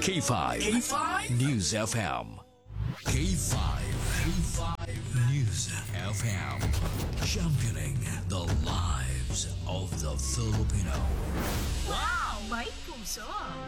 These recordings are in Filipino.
K5. K5 News FM. K5. K5 News FM. Championing the lives of the Filipino. Wow! May puso!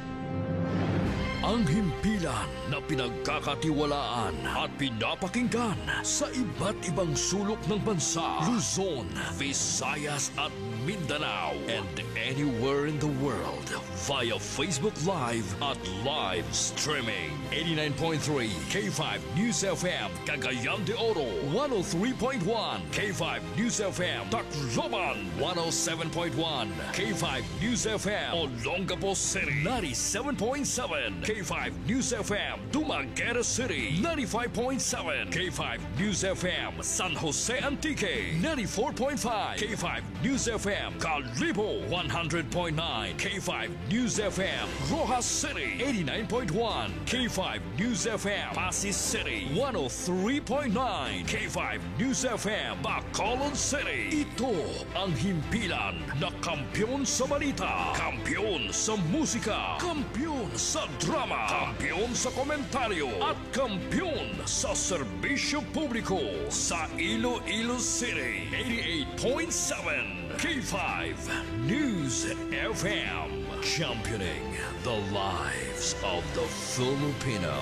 Ang himpilan na pinagkakatiwalaan at pinapakinggan sa iba't ibang sulok ng bansa, Luzon, Visayas at Mindanao, and anywhere in the world via Facebook Live at live streaming. 89.3 K5 News FM, Cagayan de Oro, 103.1 K5 News FM, Tacloban, 107.1 K5 News FM, Olongapo City, 97.7 K5 News FM, Dumaguete City, 95.7 K5 News FM, San Jose Antique, 94.5 K5 News FM, Calibo, 100.9 K5 News FM, Rojas City, 89.1 K5 News FM, Pasig City, 103.9 K5 News FM, Bacolod City. Ito ang himpilan na kampiyon sa balita, kampiyon sa musika, kampiyon sa drama, kampiyon sa komentaryo, at kampiyon sa serbisyo publiko sa Iloilo City. 88.7 K5 News FM, championing the lives of the Filipino.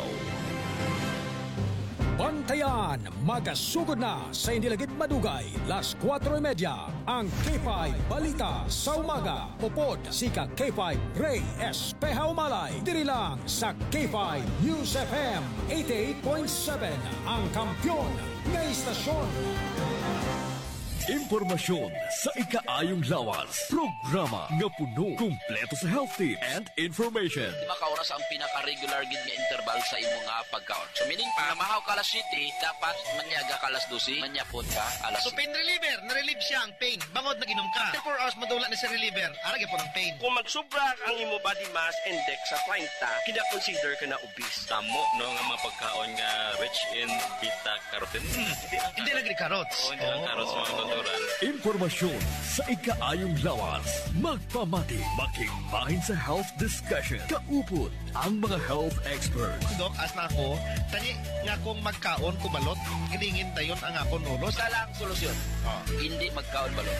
Bantayan, magasugod na sa Indilagit Madugay, las 4:30, ang K5 Balita sa Umaga. Upod si K5 Ray Espeja Umalay. Diri lang sa K5 News FM 88.7, ang kampiyon ng istasyon. Impormasyon sa ikaayong lawas. Programa nga puno, kumpleto sa health tips and information. 5 oras ang pinaka-regular gid nga interval sa imo nga pagkaon. So meaning pa, mahaw ka alas 7, dapat manyaga ka alas 12, manyapon ka alas 7. So pain reliever, na-relieve siya ang pain. Bangod naginom ka. 4 hours madula ni sa reliever, aragay po ng pain. Kung magsubra ang imo body mass index sa 30, kina-consider ka na obese. Tamo no nga mga pagkaon nga rich in beta carotene. Hindi lagi carrots. Hindi lang carrots mga natural. Impormasyon sa ikaayong lawas. Magpamati, makigbahin sa health discussion. Kaupot ang mga health experts. Dok, as na ako, tani nga kung magkaon ko balot, hilingin tayon ang akon ulos. Isa lang solusyon. Hindi magkaon balot.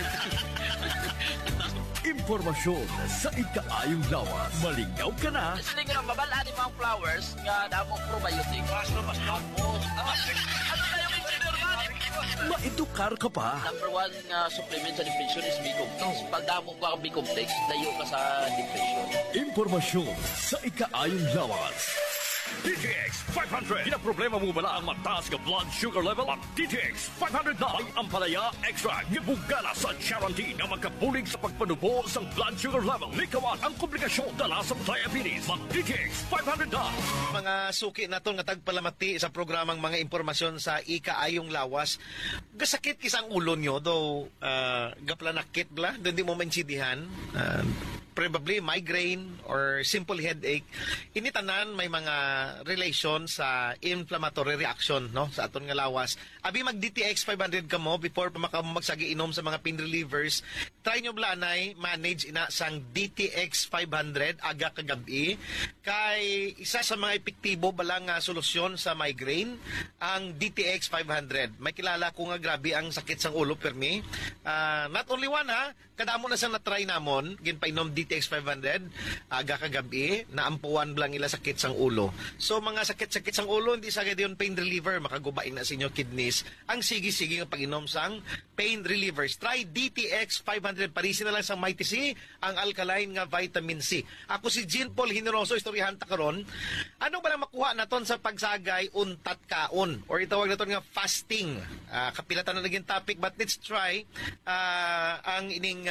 Impormasyon sa ikaayong lawas. Malingaw ka na. Sige nga mabalaan ni mga flowers nga damo probiotic. Basta mo. Ano kaya yung engineer man? Maedukar ka pa. Number 1 nga supplement sa depression is B-complex. Pag damo ka ang B-complex, layo ka sa depression. Impormasyon sa ikaayong lawas. DTX 500. Pinaproblema mo bala ang mataas ka blood sugar level? Ang DTX 500 na may ampalaya extra nga bugala sa guarantee na magkabulig sa pagpanubo sa blood sugar level. Likawan ang komplikasyon dala sa diabetes. Mag DTX 500 na. Mga suki na to nga tagpalamati sa programang mga impormasyon sa ikaayong lawas. Gasakit kisang ulo nyo, though gaplanakit bla, doon di mo maintindihan. Probably migraine or simple headache. Initanan may mga relation sa inflammatory reaction no sa aton nga lawas. Abi mag DTX 500 ka mo before pa magsagi inom sa mga pain relievers. Try nyo blanay manage ina sang DTX 500 aga kagabi kay isa sa mga epektibo balang nga solusyon sa migraine ang DTX 500. May kilala ko nga grabe ang sakit sang ulo permi. Not only one ha, kadamo na sang na-try namon ginpainom DTX 500 aga kagabi naampuan lang ila sakit sang ulo. So mga sakit-sakit sang ulo hindi sa gayud pain reliever makagubain na sa inyo kidneys. Ang sige-sige nga pag-inom sang pain relievers. Try DTX 500 parisin na lang sang Mighty C ang alkaline nga vitamin C. Ako si Jean Paul Generoso istoryahan ta karon. Ano ba lang makuha naton sa pagsagay untat kaon or itawag naton nga fasting. Kapilatan na naging topic but let's try ang ining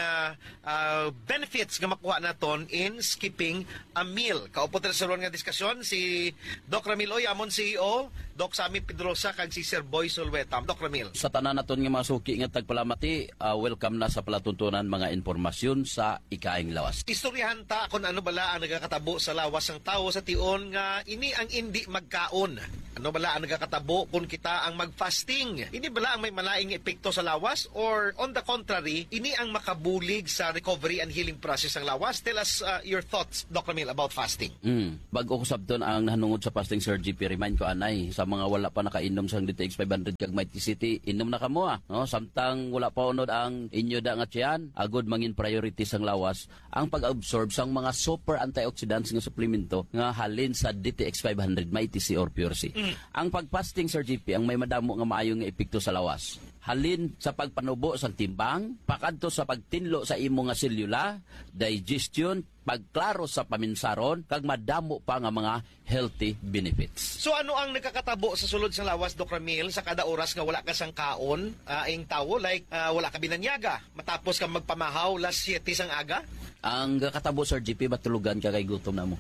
benefits nga makuha naton in skipping a meal. Kaupo tayo sa nga diskusyon si Doc Ramil Oy, amon CEO, Doc Sammy Pedrosa, kag si Sir Boy Solweta. Doc Ramil. Sa tanan naton nga mga suki nga tagpalamati, welcome na sa palatuntunan mga impormasyon sa ikaing lawas. Istoryahan ta kung ano bala ang nagakatabo sa lawas ng tao sa tion nga ini ang hindi magkaon. Ano bala ang nagakatabo kung kita ang mag-fasting? Ini bala ang may malaing epekto sa lawas? Or on the contrary, ini ang makabulig sa recovery and healing process ng lawas? Tell us your thoughts, Dr. Mil, about fasting. Bago ko sabton ang nanungod sa fasting, Sir GP, remind ko anay, sa mga wala pa nakainom sa DTX 500 kag Mighty City, inom na kamo no? Samtang wala pa unod ang inyo da nga tiyan, agod mangin priority sang lawas, ang pag-absorb sang mga super antioxidants nga suplemento nga halin sa DTX 500 Mighty C or Pure C. Ang pag-fasting, Sir GP, ang may madamo nga maayong nga epekto sa lawas. Halin sa pagpanubo sa timbang, pakadto sa pagtinlo sa imo nga selula, digestion, pagklaro sa paminsaron, kag madamo pa nga mga healthy benefits. So ano ang nakakatabo sa sulod sa lawas, Dr. Mil, sa kada oras nga wala ka sang kaon, ing tawo, like wala ka binanyaga, matapos ka magpamahaw las 7 sang aga? Ang kakatabo, Sir GP, matulugan ka kay gutom na mo.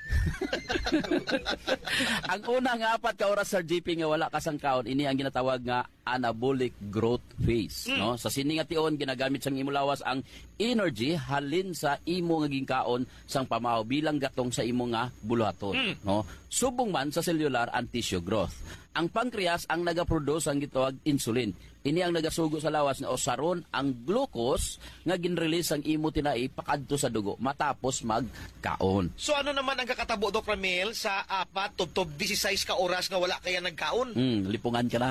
Ang unang 4 ka oras, Sir GP, nga wala ka sang kaon, ini ang ginatawag nga anabolic growth phase. No? Sa sini nga tion, ginagamit sang imo lawas ang energy halin sa imo nga ginkaon sang pamahaw bilang gatong sa imo nga buluhaton. No? Subong man sa cellular and tissue growth. Ang pancreas ang nagaproduce ang gitawag insulin. Ini ang nagasugo sa lawas nga usaron ang glucose nga ginrelease ang imo tinai pakadto sa dugo matapos magkaon. So ano naman ang kakatabo, Dr. Mil, sa 4 to 16 ka oras nga wala kaya nagkaon? Lipungan ka na.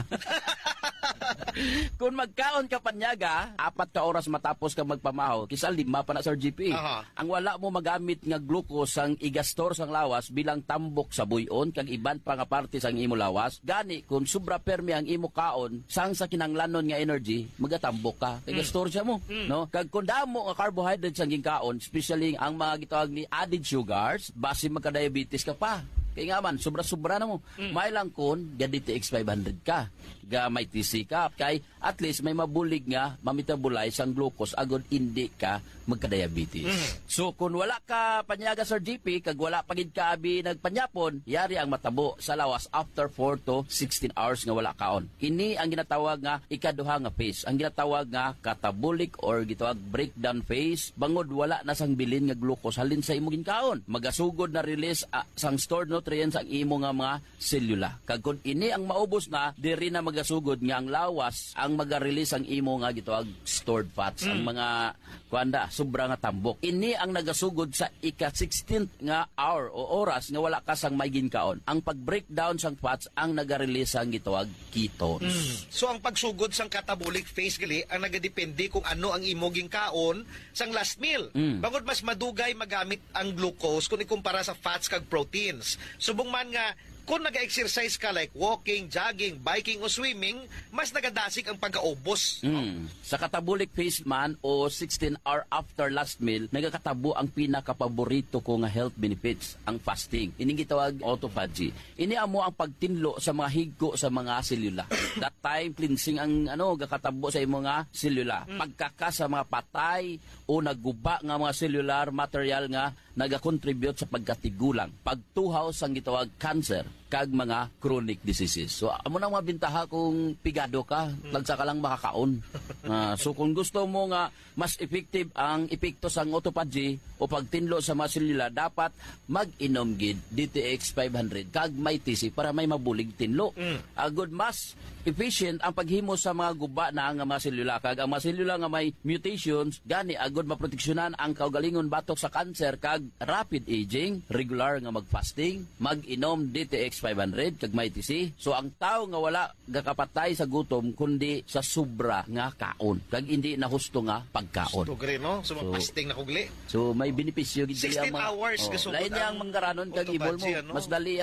Kung magkaon ka panyaga, 4 ka oras matapos ka magpamahaw, kisa 5 pa na, Sir GP. Ang wala mo magamit nga glucose ang igastor sang lawas bilang tambok sa buyon kag iban pa nga parte sang imo lawas, gani kung sobra permi ang imo kaon sang sa kinanglanon nga energy, magatambok ka kay gastor siya mo, no? Kag kung damo nga carbohydrates ang ginkaon, especially ang mga gitawag ni added sugars, base magka-diabetes ka pa. Kaya nga man, sobra-sobra na mo. May lang kun, DTX 500 ka. Ga may TC ka. Kay at least may mabulig nga, mamitabolize ang glucose agod hindi ka magka-diabetes. So kung wala ka panyaga, Sir GP, kag wala pagid ka abi nagpanyapon, yari ang matabo sa lawas after 4 to 16 hours nga wala kaon. Kini ang ginatawag nga ikaduha nga phase. Ang ginatawag nga catabolic or gitawag breakdown phase. Bangod wala na sang bilin nga glucose halin sa imo ginkaon. Magasugod na release sang stored nutrients ang imo nga mga selula. Kag kun ini ang maubos na, diri na magasugod nga ang lawas ang maga-release ang imo nga gitawag stored fats. Ang mga kuanda sobra nga tambok. Ini ang nagasugod sa ika-16th nga hour o oras nga wala ka sang may ginkaon. Ang pag-breakdown sang fats ang naga-release ang gitawag ketones. So ang pagsugod sang catabolic phase gali ang nagadepende kung ano ang imo ginkaon sang last meal. Bangod mas madugay magamit ang glucose kung ikumpara sa fats kag proteins. Subong man nga kung nag-exercise ka like walking, jogging, biking o swimming, mas nagadasig ang pagkaubos. Sa catabolic phase man o 16 hour after last meal, nagakatabo ang pinakapaborito ko nga health benefits, ang fasting. Ini gitawag autophagy. Ini amo ang pagtinlo sa mga higko sa mga selula. That time cleansing ang gakatabo sa imo nga selula. Pagkaka sa mga patay o nagguba nga mga cellular material nga nagakontribute sa pagkatigulang, pagtuhaw sang gitawag cancer kag mga chronic diseases. So amo nang mabintaha kung pigado ka, lagsa ka lang makakaon. So kung gusto mo nga mas effective ang epekto sang autophagy o pagtinlo sa mga selula, dapat mag-inom gid DTX 500 kag may TC para may mabulig tinlo. Agud mas efficient ang paghimo sa mga guba na nga mga selula, kag ang mga selula nga may mutations gani agud maproteksyonan ang kaugalingon batok sa cancer kag rapid aging. Regular nga mag-fasting, mag-inom DTX 500 kag may TC. So ang tao nga wala gakapatay sa gutom kundi sa sobra nga kaon kag hindi na husto nga pagkaon. Tugre, no? So fasting na kugli. So may benepisyo gid 16 hours gasugod lain ang manggaranon kag ibol mo. autophagy, ano? Mas dali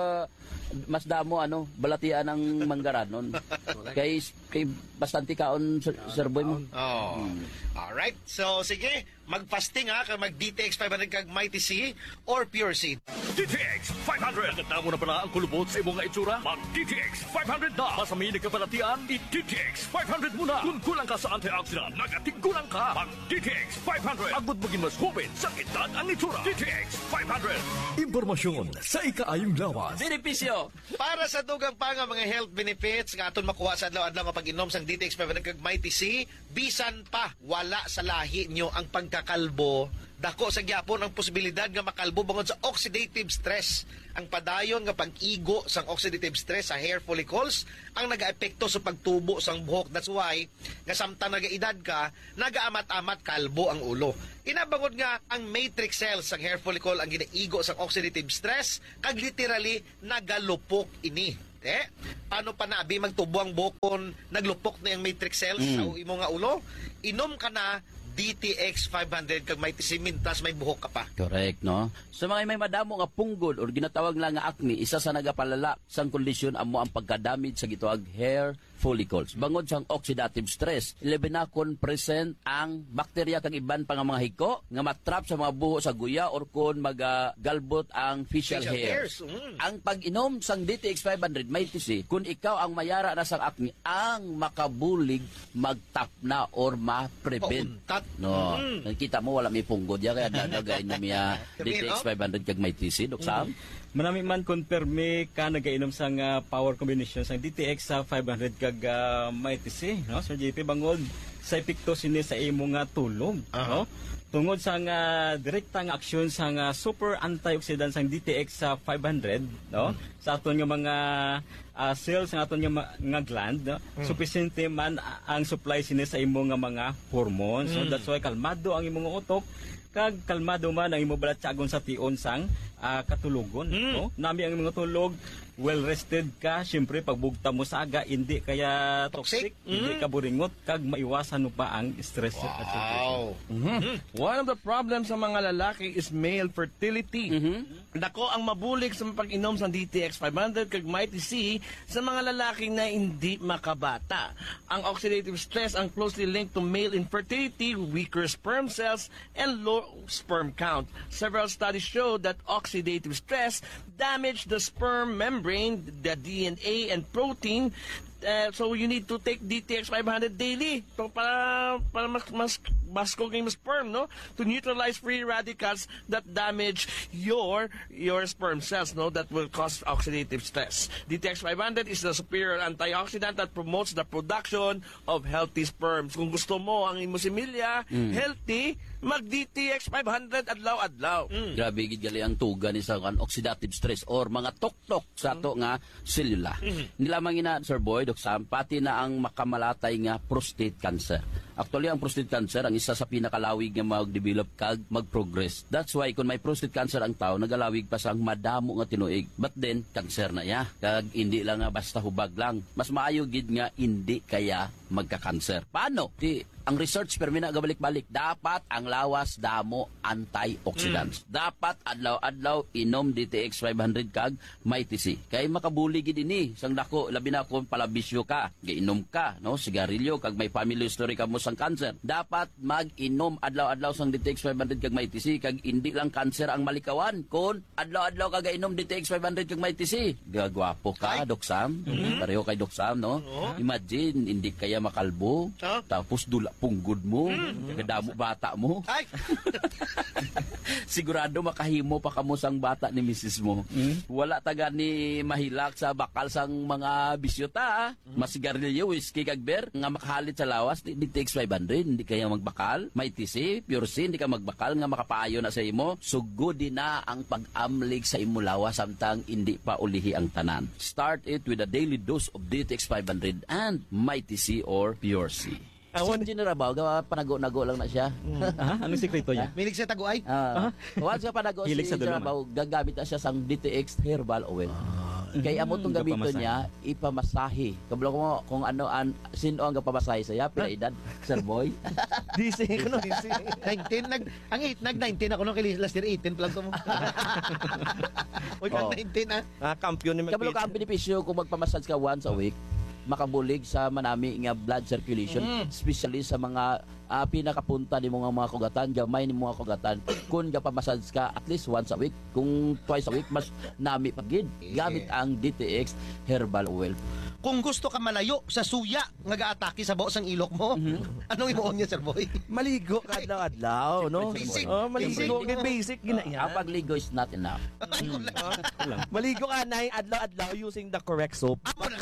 mas damo balatian ng manggaranon. kay bastante kaon Sir Boy mo. Alright. So sige, mag-fasting kag mag-DTX 500 kag Mighty C or Pure C. DTX 500. Nagkatamo na pala ang kulubot sa imong nga itsura? Mag-DTX 500 na. Masaminig ka palatian, i-DTX 500 muna. Kung kulang ka sa antioxidant, nagatigulang ka. Mag-DTX 500. Agud maging mas hupit sa edad ang itsura. DTX 500. Impormasyon sa ikaayong lawas. Benepisyo Para sa dugang pa nga mga health benefits nga aton makuha sa adlaw-adlaw nga pag-inom sang DTX 500 kag Mighty C, bisan pa wala sa lahi nyo ang pagkakalbo, dako sa gyapon ang posibilidad nga makalbo bangod sa oxidative stress. Ang padayon nga pag-igo sang oxidative stress sa hair follicles ang nagaepekto sa pagtubo sang buhok. That's why nga samtang nagaedad ka, nagaamat-amat kalbo ang ulo. Inabangod nga ang matrix cells sang hair follicle ang ginaigo sang oxidative stress kag literally nagalupok ini. Paano pa na abi magtubo ang bukon, naglupok na yung matrix cells sa imo nga ulo? Inom ka na DTX 500 kag may tisimintas may buhok ka pa. Correct, no? Sa mga may madamo nga punggol or ginatawag lang nga acne, isa sa nagapalala sang kondisyon amo ang pagkadamage sa gituag hair follicles. Bangod sang oxidative stress, ilebinakon present ang bakterya kag iban pa nga mga hiko nga matrap sa mga buho sa guya or kon magagalbot ang facial hairs. Ang pag-inom sang DTX 500 may tisi, kung ikaw ang mayara na sang acne, ang makabulig magtapna or ma-prevent. No, nakita mo wala may punggod ya kaya nagay na miya DTX 500 kag may tisi, Dok Sam. Manami man konfirme ka nagainom sang power combination sang DTX sa 500 kag Mighty C, no? Sir JP bangod sa epekto sini sa imo nga tulog, no? Tungod sa direkta nga aksyon sa super antioxidant sang DTX sa 500, no? Sa aton nga mga cells sa aton nga gland, no? Sufficiente man ang supply sini sa imo nga mga hormones. So that's why kalmado ang imo nga utok kag kalmado man ang imo balatsagon sa tion sang katulugon, no? Nami ang mga tulog, well rested ka, syempre pagbugta mo sa aga hindi kaya toxic, hindi ka buringot kag maiwasan mo pa ang stress. Wow. One of the problems sa mga lalaki is male fertility. Dako ang mabulig sa pag-inom sa DTX 500 kag Mighty C sa mga lalaki na hindi makabata. Ang oxidative stress ang closely linked to male infertility, weaker sperm cells, and low sperm count. Several studies show that oxidative stress damage the sperm membrane, the DNA, and protein. So you need to take DTX 500 daily para mas cooking sperm, no, to neutralize free radicals that damage your sperm cells, no, that will cause oxidative stress. DTX 500 is the superior antioxidant that promotes the production of healthy sperms. Kung gusto mo ang imo similya healthy, mag DTX 500 adlaw-adlaw. Grabe gid gali ang tuga ni sa oxidative stress or mga tuktok sa ato nga selula. Nilamang ina Sir Boy, Dok Sam, pati na ang makamalatay nga prostate cancer. Actually, ang prostate cancer ang isa sa pinakalawig nga mag-develop kag mag-progress. That's why kung may prostate cancer ang tao, nagalawig pa sang madamo nga tinuig. But then, cancer na ya. Kag hindi lang nga basta hubag lang. Mas maayo gid nga hindi kaya magka-cancer. Paano? Ang research permina gabalik-balik, dapat ang lawas damo antioxidants. Dapat adlaw-adlaw inom DTX 500 kag Mighty C. Kay makabuli gid ini sang dako labi na kung palabisyo ka, giinom ka, no, sigarilyo kag may family history ka mo sang cancer. Dapat mag-inom adlaw-adlaw sang DTX 500 kag Mighty C kag hindi lang cancer ang malikawan kun adlaw-adlaw ka gainom DTX 500 kag Mighty C. Gagwapo ka, Dok Sam. Pareho kay Dok Sam, no? Imagine hindi kaya makalbo, tapos dula punggod mo, kadamo bata mo. Ay! Sigurado makahimo pa kamo sang bata ni Mrs. mo. Wala taga ni mahilak sa bakal sang mga bisyota. Masigarilyo, whiskey kag beer, nga makahalit sa lawas, di DTX 500, hindi kaya magbakal. Mighty C, Pure C, hindi ka magbakal nga makapaayo na sa imo. Sugod din na ang pag-amlig sa imo lawas samtang hindi pa ulihi ang tanan. Start it with a daily dose of DTX 500 and Mighty C or Pure C. Si General panago-nago lang na siya. Anong sikreto niya? Milig sa taguay? Once siya panago si General gagamit na siya sang DTX herbal oil. Kaya amo itong gamito niya, ipamasahe. Kabalo ko mo kung ano, sino ang pamasahe sa iya, pila edad, Sir Boy? DC ko no, DC. 19, nag-19 ako no, kaya last year 18 pa lang ito mo. Uy, kang 19 Kampiyon ni Kabalo ka ang benepisyo kung magpamassage ka once a week, makabulig sa manami nga blood circulation, especially sa mga pinakapunta ni mga kugatan, gamay ni mga kugatan. Kung gapamassage ka at least once a week, kung twice a week, mas nami pagid. Gamit ang DTX Herbal Oil. Kung gusto ka malayo sa suya nga gaatake sa baos ang ilok mo, anong imuon niya, Sir Boy? Maligo ka adlaw-adlaw, no? Basic. Maligo, basic gina yan. Ang pagligo is not enough. Maligo ka na adlaw-adlaw using the correct soap.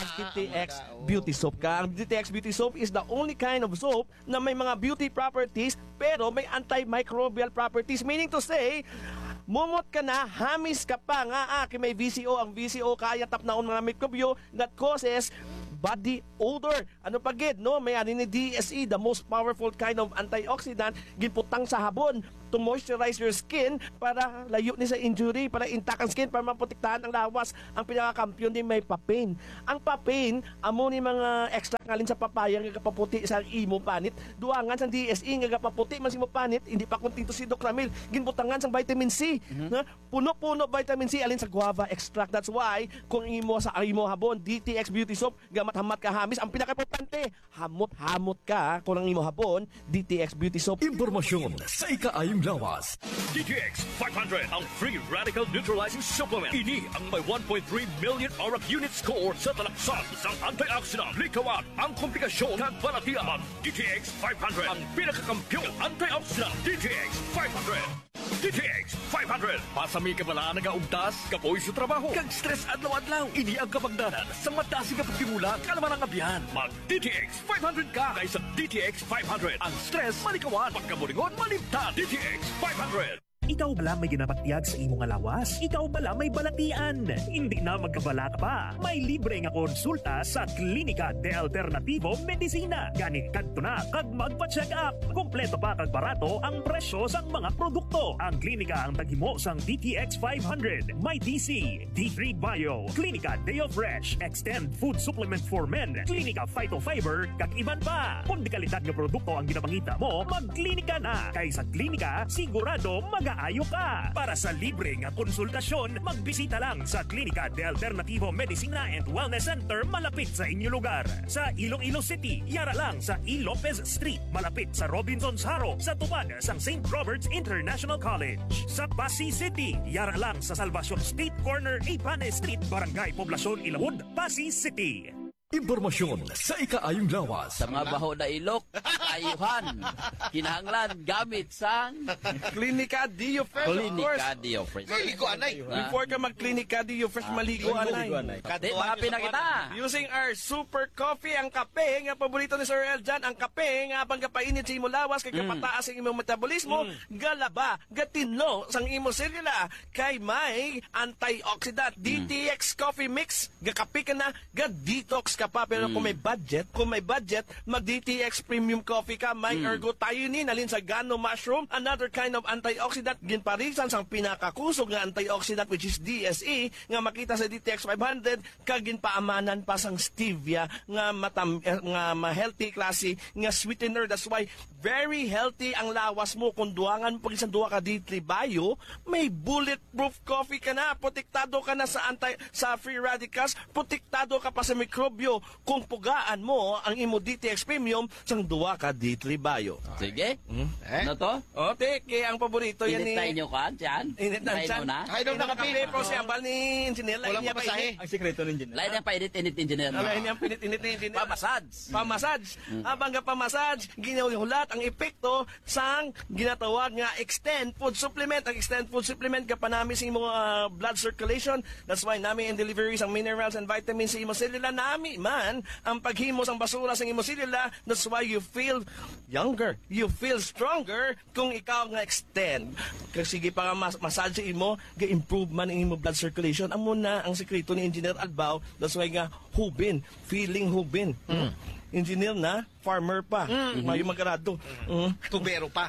DTX Beauty Soap ka. Ang DTX Beauty Soap is the only kind of soap na may mga beauty properties pero may antimicrobial properties. Meaning to say, mumot ka na, hamis ka pa nga, may VCO. Ang VCO kaya tapnaon mga mikrobyo that causes body odor. Ano pagid, no? May ani ni DSE, the most powerful kind of antioxidant, ginputang sa habon to moisturize your skin para layo ni sa injury, para intact ang skin, para maprotektahan ang lawas. Ang pinakakampiyon din may papain. Ang papain, amo ni mga extract ngalin sa papaya nga kapaputi sa imo panit. Duangan sa DSE nga kapaputi man si mo panit, hindi pa kunting to si Doc Ramil. Ginbutangan sa vitamin C. Na puno-puno vitamin C alin sa guava extract. That's why kung imo sa imo habon, DTX Beauty Soap, gamat-hamat ka hamis, ang pinaka-importante, hamot-hamot ka kung ang imo habon, DTX Beauty Soap. Impormasyon sa ikaayong lawas. DTX 500 ang free radical neutralizing supplement. Ini ang may 1.3 million ORAC unit score sa talaksan isang antioxidant. Likawan ang komplikasyon kag balatian. Mag DTX 500 ang pinakakampiyon antioxidant. DTX 500. DTX 500. Pasami ka bala nagaugtas, kapoy sa trabaho, kag stress adlaw-adlaw. Ini ang kapagdanan sa matasi ka pagtimula kalaman ang abiyan. Mag DTX 500 ka kaysa DTX 500. Ang stress malikawan, pagkabulingon malimtan. DTX 500. Ikaw bala may ginapatiyag sa imong lawas? Ikaw bala may balatian? Hindi na magkabala ka pa. May libre nga konsulta sa Klinika de Alternativo Medicina. Gani kadto na kag magpa-check up. Kompleto pa kag barato ang presyo sang mga produkto. Ang klinika ang taghimo sang DTX 500, May TC, D3 Bio, Klinika Deo Fresh, Extend Food Supplement for Men, Klinika Phytofiber, kag iban pa. Kung di kalidad nga produkto ang ginapangita mo, magklinika na. Kay sa klinika, sigurado mag-aayo ka. Para sa libre nga konsultasyon, magbisita lang sa Klinika de Alternativo Medicina and Wellness Center malapit sa inyong lugar. Sa Iloilo City, yara lang sa E. Lopez Street, malapit sa Robinson's Haro, sa tupad sang St. Robert's International College. Sa Pasig City, yara lang sa Salvacion Street Corner, Ipane Street, Barangay Poblacion, Ilawod, Pasig City. Impormasyon sa ikaayong lawas. Sa mga baho na ilok, ayuhan, kinahanglan gamit sang Klinika Dio Fresh, of course. Klinika Dio Fresh. Maligo, anay. Before ka mag-Klinika Dio Fresh, maligo, anay. Di, mahapi na kita. Using our super coffee, ang kape, nga paborito ni Sir Eljan, ang kape, nga pang kapainit sa imo lawas, kay kapataas ang imong metabolismo, galaba, gatinlo, sang imo selula, kay may antioxidant, DTX Coffee Mix, gakape ka na, ga-detox ka pa, pero kung may budget, mag-DTX Premium Coffee ka, may ergothioneine, alin sa gano mushroom, another kind of antioxidant, ginparisan sang pinakakusog nga antioxidant, which is DSE, nga makita sa DTX 500, kagin paamanan pa sang stevia, nga ma-healthy klase, nga sweetener. That's why, very healthy ang lawas mo. Kung duwangan mo pag isang duwa ka D3 Bio, may bulletproof coffee ka na, protektado ka na sa free radicals, protektado ka pa sa mikrobyo. Kung pugaan mo ang imo DTX Premium, sang duwa ka D3 Bio. Sige. Ano to? O, teke, ang paborito yan Init ni... nyo ka, Jan? Init na Init mo na? Ay, daw nakape. Pero siya, bal ni Engineer, Walang niya pa papasahe. Ang sikreto ng engineer. Lain ang painit-init engineer. Alain niya pinit-init ni Engineer. Pamassage. Habang ka pamassage, ginahulat ang epekto sang ginatawag nga Extend Food Supplement. Ang Extend Food Supplement, kapanami sa imong blood circulation. That's why nami in deliveries ang minerals and vitamins sa imong selula. Nami man ang paghimos ang basura sa imong selula. That's why you feel younger. You feel stronger kung ikaw nga extend. Kasi sige pa nga massage imo, ga-improve man ang imong blood circulation. Amo na ang sekreto ni Engineer Albao. That's why nga hubin, feeling hubin. Engineer na, farmer pa. Mayo magrado. Tubero pa.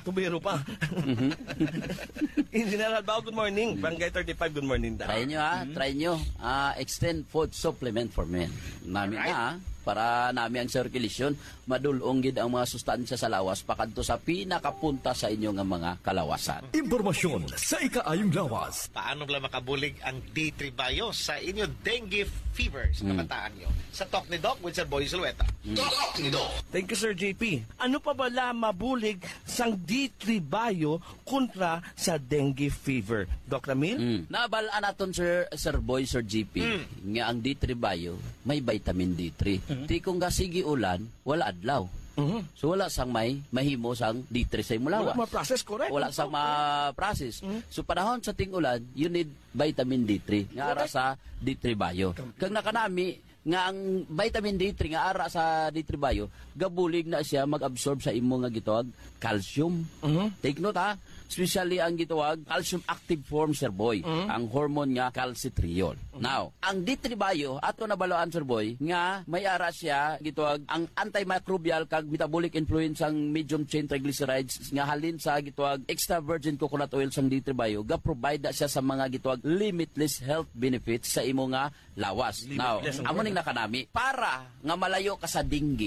Engineer Albao, good morning. Barangay 35, good morning daw. Try nyo ha, try nyo. Extend Food Supplement for Men. Namin na, para nami ang circulation madulong gid ang mga sustansya sa lawas pakadto sa pinakapunta sa inyo nga mga kalawasan. Impormasyon sa ikaayong lawas. Paano bala makabulig ang D3 Bio sa inyo dengue fever sa kabataan nyo? Sa Talk ni Doc with Sir Boy Zulueta. Talk ni Doc. Thank you, Sir JP. Ano pa bala mabulig sang D3 Bio kontra sa dengue fever? Doc Ramil? Nabalaan naton Sir Boy, Sir GP, nga ang D3 Bio may vitamin D3. Di kung gasigi ulan, wala adlaw. So wala sang may mahimo sang D3 sa imong lawas. Wala ma-process, correct? Wala sang ma-process. So panahon sa ting-ulan, you need vitamin D3 nga ara sa D3 Bio. Kag nakanami nga ang vitamin D3 nga ara sa D3 Bio, gabulig na siya mag-absorb sa imo nga gitawag calcium. Take note ha, especially ang gitawag calcium active form, Sir Boy, ang hormone nga calcitriol. Now, ang D3 Bio ato nabalaan, Sir Boy, nga may ara siya gitawag ang antimicrobial kag metabolic influence ang medium chain triglycerides nga halin sa gitawag extra virgin coconut oil sang D3 Bio, ga provide na siya sa mga gitawag limitless health benefits sa imo nga lawas. Now, amo ning nakanami para nga malayo ka sa dengue